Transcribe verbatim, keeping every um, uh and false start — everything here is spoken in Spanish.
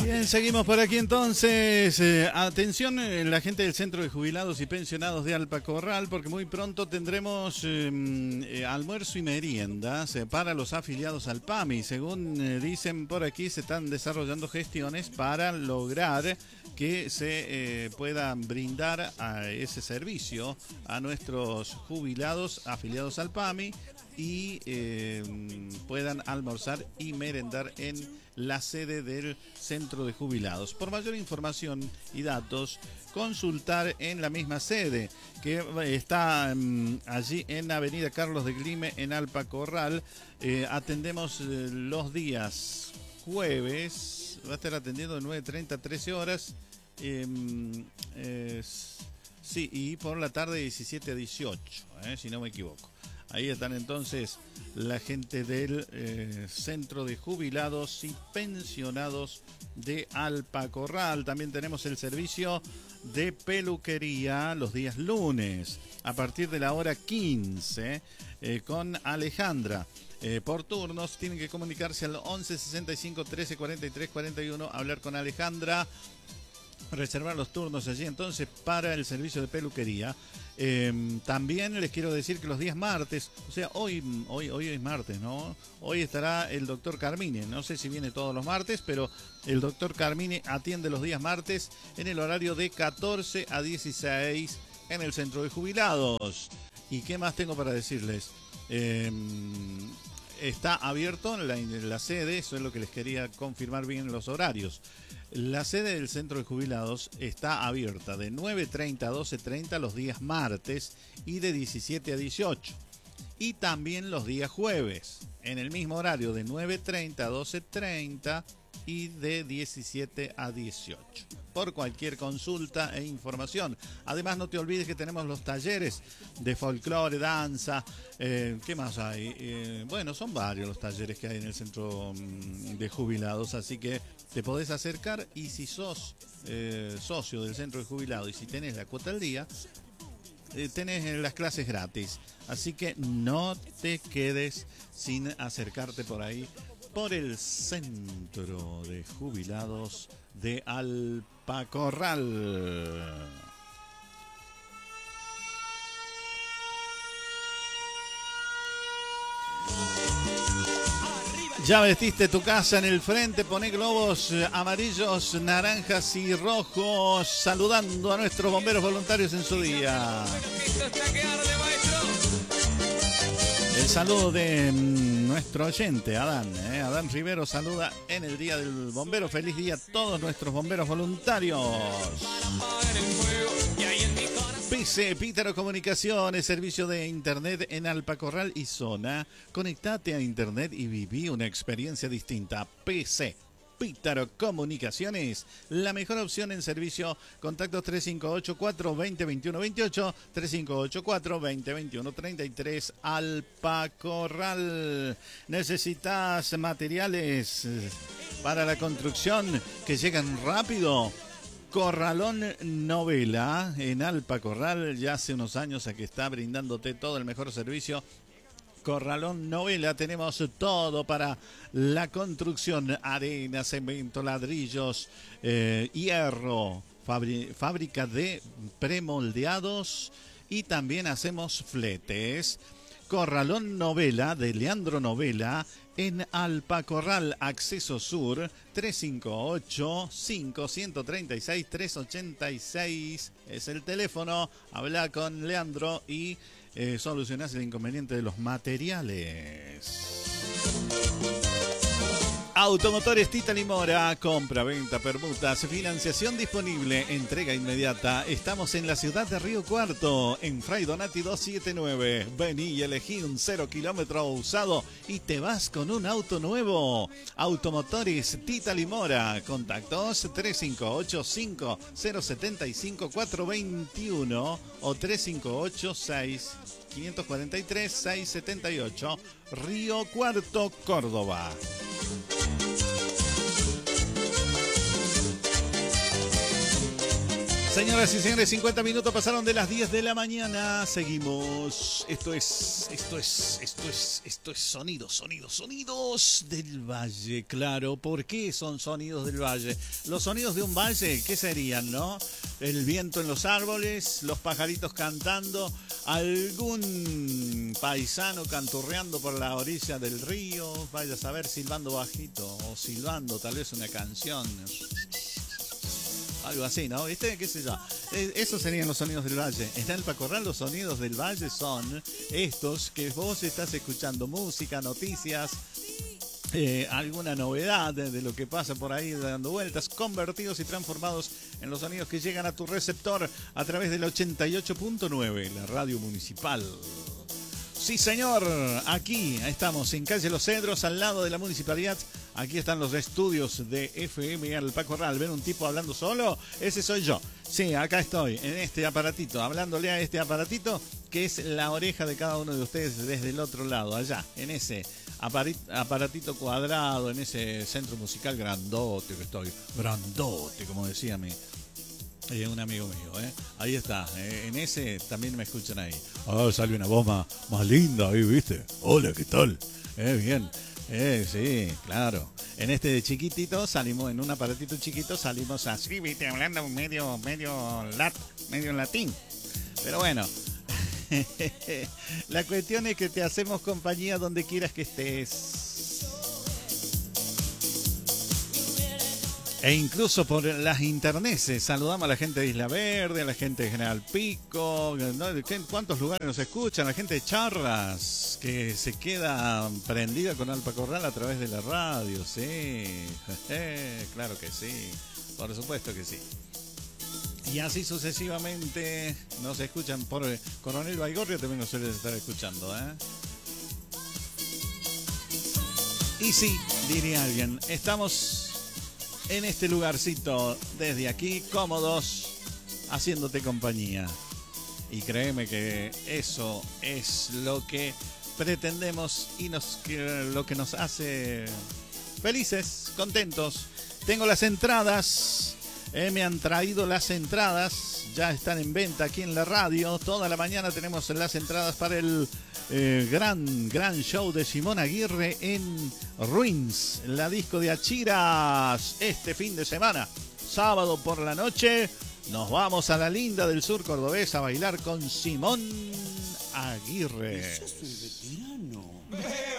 Bien, seguimos por aquí entonces. Eh, atención, eh, la gente del Centro de Jubilados y Pensionados de Alpacorral, porque muy pronto tendremos eh, eh, almuerzo y meriendas eh, para los afiliados al PAMI. Según eh, dicen por aquí, se están desarrollando gestiones para lograr que se eh, puedan brindar a ese servicio a nuestros jubilados afiliados al PAMI y eh, puedan almorzar y merendar en la sede del Centro de Jubilados. Por mayor información y datos, consultar en la misma sede que está um, allí en Avenida Carlos de Glime en Alpacorral. Eh, atendemos eh, los días jueves, va a estar atendiendo de nueve treinta a trece horas. Eh, eh, sí, y por la tarde diecisiete a dieciocho, eh, si no me equivoco. Ahí están entonces la gente del eh, Centro de Jubilados y Pensionados de Alpacorral. También tenemos el servicio de peluquería los días lunes a partir de la hora quince eh, con Alejandra. Eh, por turnos tienen que comunicarse al once sesenta y cinco trece cuarenta y tres cuarenta y uno, hablar con Alejandra, reservar los turnos allí entonces para el servicio de peluquería. Eh, también les quiero decir que los días martes, o sea, hoy, hoy, hoy es martes, ¿no? Hoy estará el doctor Carmine, no sé si viene todos los martes, pero el doctor Carmine atiende los días martes en el horario de catorce a dieciséis en el Centro de Jubilados. ¿Y qué más tengo para decirles? Eh, está abierto en la, en la sede, eso es lo que les quería confirmar bien los horarios. La sede del Centro de Jubilados está abierta de nueve treinta a doce treinta los días martes y de diecisiete a dieciocho. Y también los días jueves, en el mismo horario de nueve treinta a doce treinta y de diecisiete a dieciocho. Por cualquier consulta e información. Además, no te olvides que tenemos los talleres de folclore, danza. Eh, ¿Qué más hay? Eh, bueno, son varios los talleres que hay en el Centro de Jubilados, así que te podés acercar y si sos eh, socio del Centro de Jubilados y si tenés la cuota al día, eh, tenés las clases gratis. Así que no te quedes sin acercarte por ahí, por el Centro de Jubilados de Alpacorral. Ya vestiste tu casa en el frente, poné globos amarillos, naranjas y rojos, saludando a nuestros bomberos voluntarios en su día. El saludo de nuestro oyente, Adán. ¿eh? Adán Rivero saluda en el Día del Bombero. Feliz día a todos nuestros bomberos voluntarios. P C, Pítaro Comunicaciones, servicio de internet en Alpacorral y zona. Conectate a internet y viví una experiencia distinta. P C, Pítaro Comunicaciones, la mejor opción en servicio. Contactos tres cinco ocho, cuatro dos cero, dos uno dos ocho, tres cinco ocho, cuatro dos cero, dos uno tres tres, Alpacorral. ¿Necesitas materiales para la construcción que llegan rápido? Corralón Novela en Alpacorral, ya hace unos años aquí está brindándote todo el mejor servicio. Corralón Novela, tenemos todo para la construcción: arena, cemento, ladrillos, eh, hierro, fabri- fábrica de premoldeados y también hacemos fletes. Corralón Novela de Leandro Novela en Alpacorral, acceso sur, tres cinco ocho, cinco tres seis, tres ocho seis es el teléfono. Habla con Leandro y eh, solucionás el inconveniente de los materiales. Automotores Tita Limora, compra, venta, permutas, financiación disponible, entrega inmediata. Estamos en la ciudad de Río Cuarto, en Fray Donati doscientos setenta y nueve. Vení y elegí un cero kilómetro usado y te vas con un auto nuevo. Automotores Tita Limora, contactos tres cinco ocho, cinco cero siete cinco, cuatro dos uno o tres cinco ocho, seis cinco cuatro tres, seis siete ocho, Río Cuarto, Córdoba. Señoras y señores, cincuenta minutos pasaron de las diez de la mañana. Seguimos. Esto es, esto es, esto es, esto es sonidos, sonidos, sonidos del valle. Claro, ¿por qué son sonidos del valle? Los sonidos de un valle, ¿qué serían, no? El viento en los árboles, los pajaritos cantando, algún paisano canturreando por la orilla del río, vaya a saber, silbando bajito o silbando tal vez una canción. Algo así, ¿no? ¿Viste? ¿Qué sé yo? Esos serían los sonidos del valle. En Alpa Corral los sonidos del valle son estos que vos estás escuchando. Música, noticias, eh, alguna novedad de, de lo que pasa por ahí dando vueltas, convertidos y transformados en los sonidos que llegan a tu receptor a través del ochenta y ocho punto nueve, la radio municipal. Sí, señor, aquí estamos en calle Los Cedros, al lado de la municipalidad. Aquí están los estudios de F M Alpa Corral. ¿Ven un tipo hablando solo? Ese soy yo. Sí, acá estoy, en este aparatito, hablándole a este aparatito, que es la oreja de cada uno de ustedes desde el otro lado, allá, en ese aparatito cuadrado, en ese centro musical grandote que estoy. Grandote, como decía mi... Eh, un amigo mío, ¿eh? Ahí está, eh, en ese también me escuchan ahí. Ah, sale una voz más, más linda ahí, ¿viste? Hola, ¿qué tal? Eh, bien, eh, sí, claro. En este de chiquitito salimos, en un aparatito chiquito salimos así, ¿viste? Hablando medio, medio, lat, medio latín. Pero bueno, la cuestión es que te hacemos compañía donde quieras que estés. E incluso por las interneses, saludamos a la gente de Isla Verde, a la gente de General Pico, ¿no? ¿Cuántos lugares nos escuchan? A la gente de Charras, que se queda prendida con Alpa Corral a través de la radio, sí, claro que sí, por supuesto que sí. Y así sucesivamente nos escuchan por Coronel Baigorria, también nos suelen estar escuchando, ¿eh? Y sí, diría alguien, estamos en este lugarcito, desde aquí, cómodos, haciéndote compañía. Y créeme que eso es lo que pretendemos y nos, que, lo que nos hace felices, contentos. Tengo las entradas, eh, me han traído las entradas, ya están en venta aquí en la radio. Toda la mañana tenemos las entradas para el eh, gran, gran show de Simón Aguirre en Ruins, la disco de Achiras, este fin de semana. Sábado por la noche nos vamos a la linda del sur cordobés a bailar con Simón Aguirre. Yo soy veterano.